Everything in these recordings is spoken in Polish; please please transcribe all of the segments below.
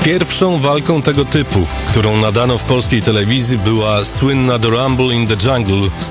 Pierwszą walką tego typu, którą nadano w polskiej telewizji, była słynna The Rumble in the Jungle z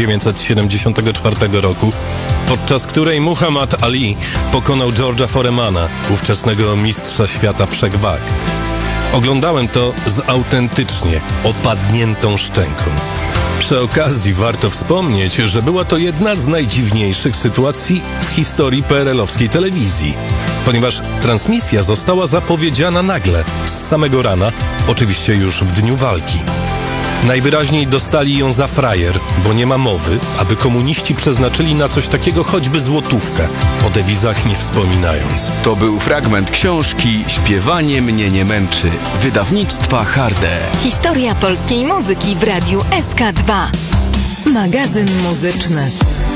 1974 roku, podczas której Muhammad Ali pokonał George'a Foremana, ówczesnego mistrza świata wszechwag. Oglądałem to z autentycznie opadniętą szczęką. Przy okazji warto wspomnieć, że była to jedna z najdziwniejszych sytuacji w historii PRL-owskiej telewizji, ponieważ transmisja została zapowiedziana nagle, z samego rana, oczywiście już w dniu walki. Najwyraźniej dostali ją za frajer, bo nie ma mowy, aby komuniści przeznaczyli na coś takiego choćby złotówkę, o dewizach nie wspominając. To był fragment książki „Śpiewanie mnie nie męczy” wydawnictwa Harde. Historia polskiej muzyki w radiu SK2. Magazyn muzyczny.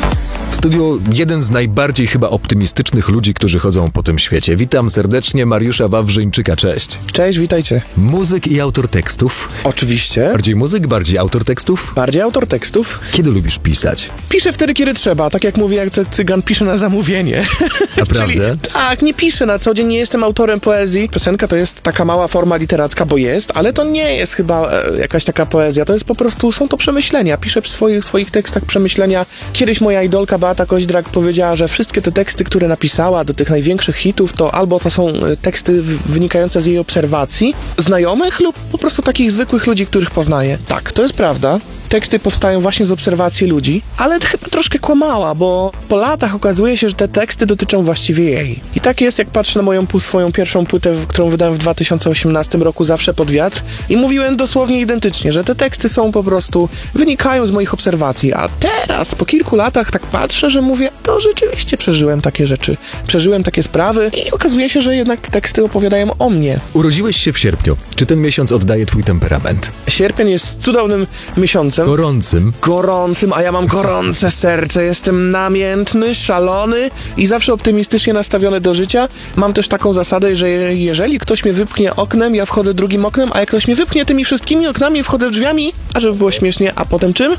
W studiu jeden z najbardziej chyba optymistycznych ludzi, którzy chodzą po tym świecie. Witam serdecznie Mariusza Wawrzyńczyka, cześć. Cześć, witajcie. Muzyk i autor tekstów. Oczywiście. Bardziej muzyk, bardziej autor tekstów? Bardziej autor tekstów. Kiedy lubisz pisać? Piszę wtedy, kiedy trzeba. Tak jak mówię, jak cygan pisze na zamówienie. Naprawdę? Tak, nie piszę na co dzień, nie jestem autorem poezji. Piosenka to jest taka mała forma literacka, bo jest, ale to nie jest chyba jakaś taka poezja. To jest po prostu, są to przemyślenia. Piszę w swoich tekstach przemyślenia. Kiedyś moja idolka Beata Koźdrak powiedziała, że wszystkie te teksty, które napisała do tych największych hitów, to albo to są teksty wynikające z jej obserwacji znajomych lub po prostu takich zwykłych ludzi, których poznaje. Tak, to jest prawda. Teksty powstają właśnie z obserwacji ludzi, ale chyba troszkę kłamała, bo po latach okazuje się, że te teksty dotyczą właściwie jej. I tak jest, jak patrzę na moją swoją pierwszą płytę, którą wydałem w 2018 roku, Zawsze pod wiatr, i mówiłem dosłownie identycznie, że te teksty są po prostu, wynikają z moich obserwacji, a teraz, po kilku latach, tak patrzę, że mówię, to rzeczywiście przeżyłem takie rzeczy, przeżyłem takie sprawy i okazuje się, że jednak te teksty opowiadają o mnie. Urodziłeś się w sierpniu. Czy ten miesiąc oddaje twój temperament? Sierpień jest cudownym miesiącem. Gorącym, a ja mam gorące serce, jestem namiętny, szalony i zawsze optymistycznie nastawiony do życia. Mam też taką zasadę, że jeżeli ktoś mnie wypchnie oknem, ja wchodzę drugim oknem, a jak ktoś mnie wypchnie tymi wszystkimi oknami, wchodzę drzwiami, a żeby było śmiesznie, a potem czym?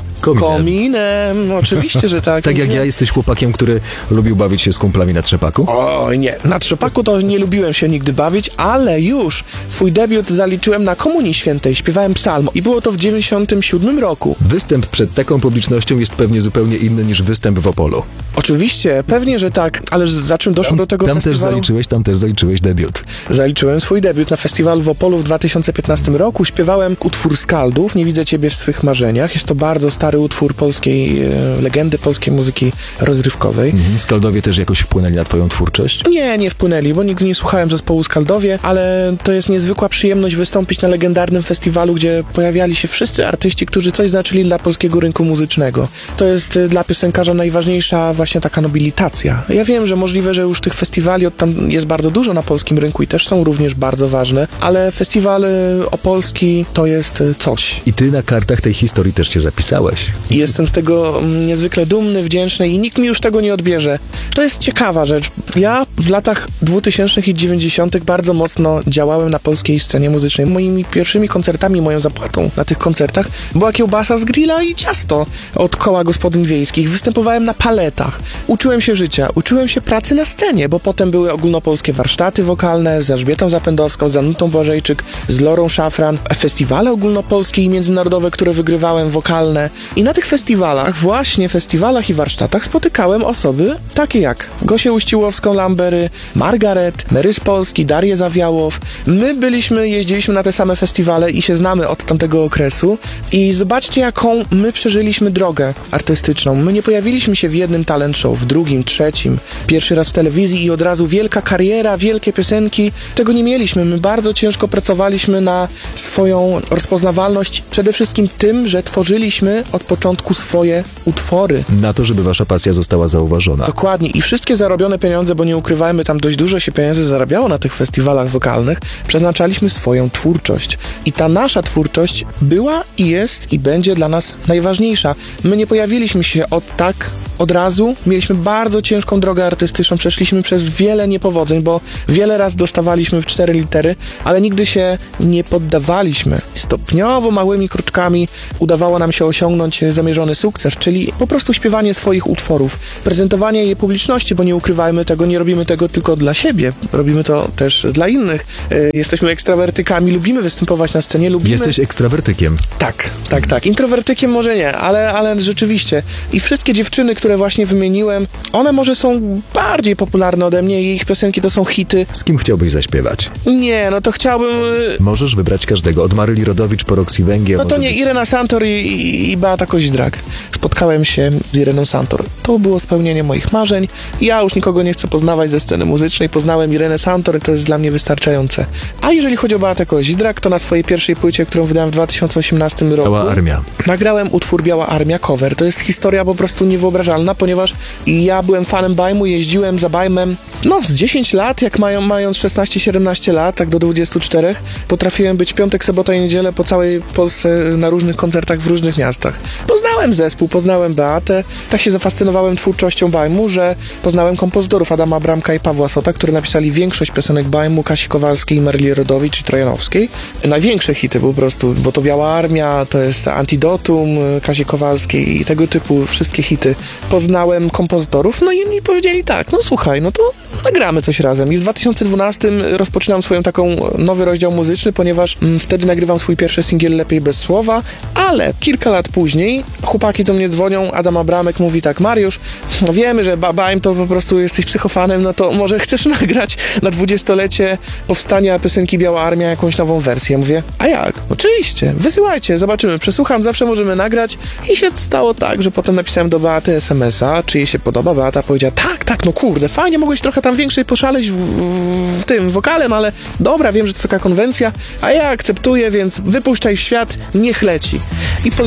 Kominem. Oczywiście, że tak. Tak jak ja, jesteś chłopakiem, który lubił bawić się z kumplami na trzepaku? Oj nie, na trzepaku to nie lubiłem się nigdy bawić, ale już swój debiut zaliczyłem na Komunii Świętej, śpiewałem psalm i było to w 97 roku. Występ przed taką publicznością jest pewnie zupełnie inny niż występ w Opolu. Oczywiście, pewnie, że tak, ale za czym doszło do tego festiwalu? Tam też zaliczyłeś debiut. Zaliczyłem swój debiut na festiwalu w Opolu w 2015 roku. Śpiewałem utwór Skaldów, Nie widzę ciebie w swych marzeniach. Jest to bardzo stary utwór polskiej, legendy polskiej muzyki rozrywkowej. Skaldowie też jakoś wpłynęli na twoją twórczość? Nie wpłynęli, bo nigdy nie słuchałem zespołu Skaldowie, ale to jest niezwykła przyjemność wystąpić na legendarnym festiwalu, gdzie pojawiali się wszyscy artyści, którzy coś znaczyli dla polskiego rynku muzycznego. To jest dla piosenkarza najważniejsza właśnie taka nobilitacja. Ja wiem, że możliwe, że już tych festiwali tam jest bardzo dużo na polskim rynku i też są również bardzo ważne, ale festiwal opolski to jest coś. I ty na kartach tej historii też się zapisałeś. I jestem z tego niezwykle dumny, wdzięczny i nikt mi już tego nie odbierze. To jest ciekawa rzecz. Ja w latach 2000 i 90 bardzo mocno działałem na polskiej scenie muzycznej. Moimi pierwszymi koncertami, moją zapłatą na tych koncertach była kiełbasa z grilla i ciasto od Koła Gospodyń Wiejskich. Występowałem na paletach. Uczyłem się życia, uczyłem się pracy na scenie, bo potem były ogólnopolskie warsztaty wokalne z Elżbietą Zapędowską, z Anutą Błażejczyk, z Lorą Szafran, festiwale ogólnopolskie i międzynarodowe, które wygrywałem wokalne. I na tych festiwalach, właśnie festiwalach i warsztatach spotykałem osoby takie jak Gosię Uściłowską-Lambery, Margaret, Mary z Polski, Darię Zawiałow. My jeździliśmy na te same festiwale i się znamy od tamtego okresu i zobaczcie, jaką my przeżyliśmy drogę artystyczną. My nie pojawiliśmy się w jednym talent show, w drugim, trzecim, pierwszy raz w telewizji i od razu wielka kariera, wielkie piosenki. Tego nie mieliśmy. My bardzo ciężko pracowaliśmy na swoją rozpoznawalność, przede wszystkim tym, że tworzyliśmy od początku swoje utwory. Na to, żeby wasza pasja została zauważona. Dokładnie. I wszystkie zarobione pieniądze, bo nie ukrywajmy, tam dość dużo się pieniędzy zarabiało na tych festiwalach wokalnych, przeznaczaliśmy swoją twórczość. I ta nasza twórczość była i jest i będzie będzie dla nas najważniejsza. My nie pojawiliśmy się od razu. Mieliśmy bardzo ciężką drogę artystyczną, przeszliśmy przez wiele niepowodzeń, bo wiele razy dostawaliśmy w 4 litery, ale nigdy się nie poddawaliśmy. Stopniowo, małymi kroczkami udawało nam się osiągnąć zamierzony sukces, czyli po prostu śpiewanie swoich utworów, prezentowanie je publiczności, bo nie ukrywajmy tego, nie robimy tego tylko dla siebie, robimy to też dla innych. Jesteśmy ekstrawertykami, lubimy występować na scenie, lubimy... Jesteś ekstrawertykiem. Tak. Introwertykiem może nie, ale rzeczywiście. I wszystkie dziewczyny, które właśnie wymieniłem, one może są bardziej popularne ode mnie i ich piosenki to są hity. Z kim chciałbyś zaśpiewać? Nie, no to chciałbym... Możesz wybrać każdego, od Maryli Rodowicz po Roxy Węgiel. No to nie, Irena Santor i Beata Koźdrak. Spotkałem się z Ireną Santor. To było spełnienie moich marzeń. Ja już nikogo nie chcę poznawać ze sceny muzycznej. Poznałem Irenę Santor i to jest dla mnie wystarczające. A jeżeli chodzi o Beatę Koźdrak, to na swojej pierwszej płycie, którą wydałem w 2018 roku... Biała Armia. Nagrałem utwór Biała Armia cover. To jest historia po prostu niewyobrażalna, ponieważ ja byłem fanem Bajmu, jeździłem za Bajmem z 10 lat, jak mając 16-17 lat, tak do 24, potrafiłem być piątek, sobota i niedzielę po całej Polsce na różnych koncertach w różnych miastach. Poznałem zespół, poznałem Beatę, tak się zafascynowałem twórczością Bajmu, że poznałem kompozytorów Adama Bramka i Pawła Sota, którzy napisali większość piosenek Bajmu, Kasi Kowalskiej, Maryli Rodowicz i Trojanowskiej. Największe hity po prostu, bo to Biała Armia, to jest Antidotum Kasi Kowalskiej i tego typu wszystkie hity. Poznałem kompozytorów, no i mi powiedzieli tak, no słuchaj, no to nagramy coś razem. I w 2012 rozpoczynam swoją taką nowy rozdział muzyczny, ponieważ wtedy nagrywam swój pierwszy singiel Lepiej bez słowa, ale kilka lat później chłopaki do mnie dzwonią, Adam Abramek mówi tak, Mariusz, no wiemy, że Bajm to po prostu jesteś psychofanem, no to może chcesz nagrać na 20-lecie powstania piosenki Biała Armia jakąś nową wersję? Ja mówię, a jak? Oczywiście, wysyłajcie, zobaczymy, przesłucham, zawsze możemy nagrać i się stało tak, że potem napisałem do Beaty SMS-a, czy jej się podoba, Beata powiedziała, tak, no kurde, fajnie, mogłeś trochę tam większej poszaleć w tym wokalem, ale dobra, wiem, że to taka konwencja, a ja akceptuję, więc wypuszczaj w świat, niech leci. I